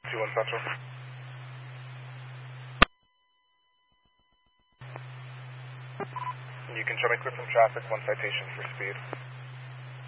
21 Central. You can show me clear from traffic, 1 citation for speed.